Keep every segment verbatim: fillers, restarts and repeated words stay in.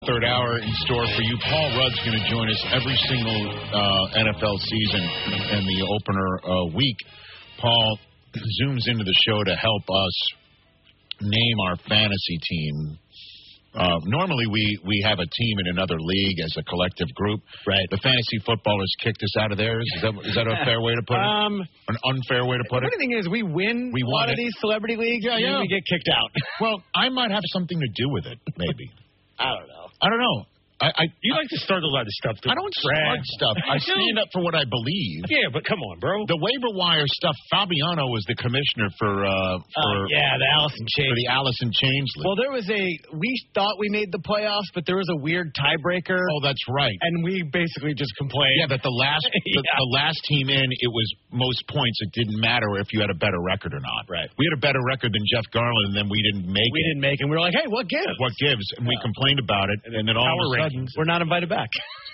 Third hour in store for you. Paul Rudd's going to join us every single uh, N F L season in the opener uh, week. Paul zooms into the show to help us name our fantasy team. Uh, normally, we, we have a team in another league as a collective group. Right. The fantasy footballers kicked us out of theirs. Is that, is that a fair way to put it? Um, An unfair way to put the it? funny thing is, we win We a won lot of it. these celebrity leagues, Yeah, and yeah. then we get kicked out. Well, I might have something to do with it, maybe. I don't know. I don't know. I, I You like to start a lot of stuff. I don't start stuff. I stand up for what I believe. Yeah, but come on, bro. The waiver wire stuff. Fabiano was the commissioner for uh, for Uh, yeah, the Allison for Chains. the Allison Chains League. Well, there was a, we thought we made the playoffs, but there was a weird tiebreaker. Oh, that's right. And we basically just complained. Yeah, that the last the, Yeah. the last team in, it was most points. It didn't matter if you had a better record or not. Right. We had a better record than Jeff Garland, and then we didn't make We it. didn't make it. We were like, hey, what gives? What gives? And we Yeah. complained about it, and then all of a Power sudden, We're not invited back.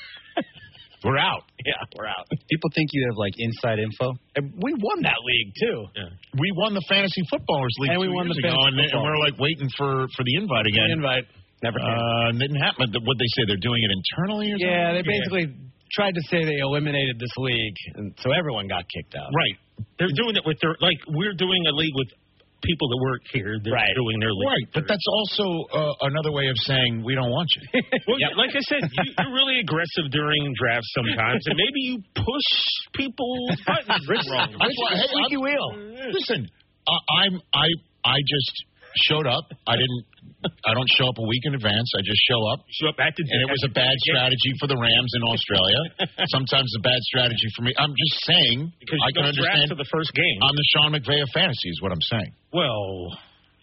we're out. Yeah, we're out. People think you have, like, inside info. And we won that league, too. Yeah. We won the Fantasy Footballers League And we two won years the ago, Fantasy and, and Football. we're like waiting for, for the invite again. Invite. Never came. Uh, and didn't happen. What they say, they're doing it internally or something? Yeah, they basically tried to say they eliminated this league, and so everyone got kicked out. Right. They're doing it with their, like, we're doing a league with people that work here. They're Right. doing their league. Right, but that's also uh, another way of saying we don't want you. Well, like I said, you, you're really aggressive during drafts sometimes, and maybe you push people's buttons wrong. That's why, hey, Squeaky I'm- wheel. Listen, uh, I'm I I just showed up. I didn't. I don't show up a week in advance. I just show up, Show up at the and it was a bad strategy for the Rams in Australia. Sometimes a bad strategy for me. I'm just saying. because I you can go draft understand. to the first game. I'm the Sean McVay of fantasy, is what I'm saying. well,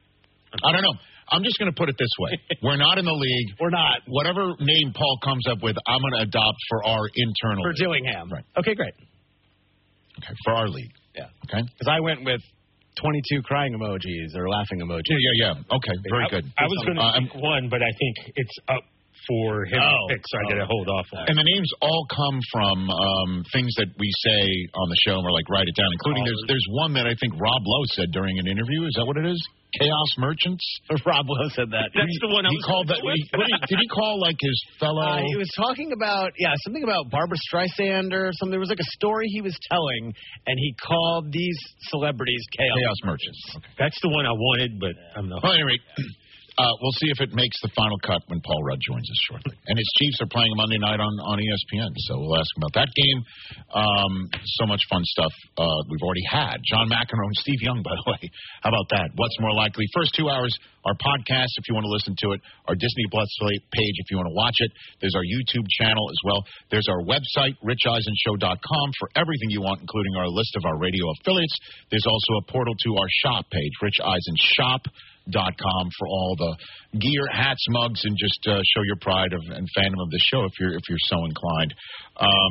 I don't know. I'm just going to put it this way: we're not in the league. We're not. Whatever name Paul comes up with, I'm going to adopt for our internal For league. Dillingham. Right. Okay, great. Okay, for our league. Yeah. Okay. Because I went with twenty-two crying emojis or laughing emojis. Yeah, yeah, yeah. Okay, very I, good. I was going to Uh, pick one, but I think it's up for him Oh. to pick, so I got to hold off on it. And the names all come from um, things that we say on the show, and we're like, write it down, including there's there's one that I think Rob Lowe said during an interview. Is that what it is? Chaos Merchants? Rob Lowe said that. That's the one I He was called that. gonna go He, with. what did, he, did he call like his fellow? Uh, he was talking about, yeah, something about Barbara Streisand or something. There was like a story he was telling, and he called these celebrities chaos. Chaos Merchants. Okay. That's the one I wanted, but I'm not. Well, at any rate, uh, we'll see if it makes the final cut when Paul Rudd joins us shortly. And his Chiefs are playing Monday night on, on E S P N, so we'll ask him about that game. Um, so much fun stuff uh, we've already had. John McEnroe and Steve Young, by the way. How about that? What's more likely? First two hours, our podcast, if you want to listen to it, our Disney Plus page, if you want to watch it. There's our YouTube channel as well. There's our website, rich eisen show dot com, for everything you want, including our list of our radio affiliates. There's also a portal to our shop page, rich eisen shop dot com, for all the gear, hats, mugs, and just uh, show your pride of, and fandom of the show if you're if you're so inclined. Um,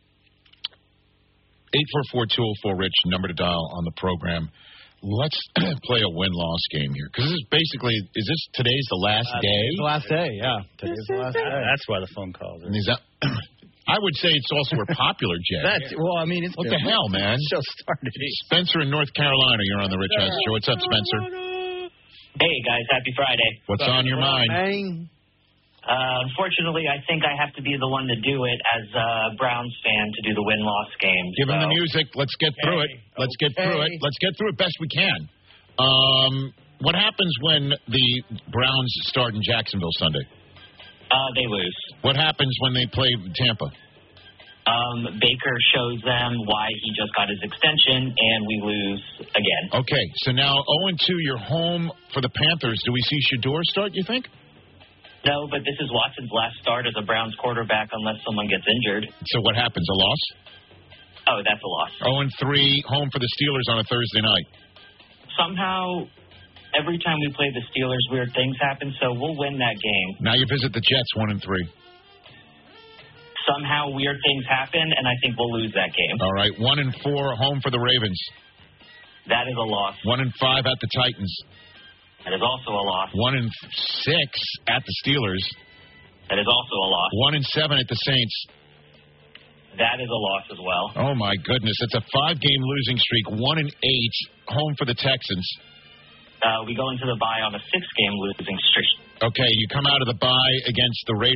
eight four four, two oh four, rich, number to dial on the program. Let's play a win-loss game here, because this is basically, is this today's the last Uh, day? Today's the last day, yeah. Today's the last day. That's why the phone calls. And is that, I would say it's also we're popular, Jay. That's, well, I mean, it's What been- the hell, man? Show started. Spencer in North Carolina, you're on the Rich Eisen Show. What's up, Spencer? Hey guys, happy Friday. What's on your mind? Bang. Uh, unfortunately, I think I have to be the one to do it as a Browns fan to do the win-loss game. Give him the So- music. Let's get through it. Let's get through it. Okay. Let's get through it best we can. Um, what happens when the Browns start in Jacksonville Sunday? Uh, they lose. What happens when they play Tampa? Um, Baker shows them why he just got his extension, and we lose again. Okay, so now oh and two, you're home for the Panthers. Do we see Shador start, you think? No, but this is Watson's last start as a Browns quarterback unless someone gets injured. So what happens, a loss? Oh, that's a loss. oh and three, home for the Steelers on a Thursday night. Somehow, every time we play the Steelers, weird things happen, so we'll win that game. Now you visit the Jets, one and three. Somehow, weird things happen, and I think we'll lose that game. All right, one and four, home for the Ravens. That is a loss. One and five at the Titans. That is also a loss. One and six at the Steelers. That is also a loss. One and seven at the Saints. That is a loss as well. Oh, my goodness. It's a five-game losing streak. One and eight, home for the Texans. Uh, we go into the bye on a six-game losing streak. Okay, you come out of the bye against the Raiders.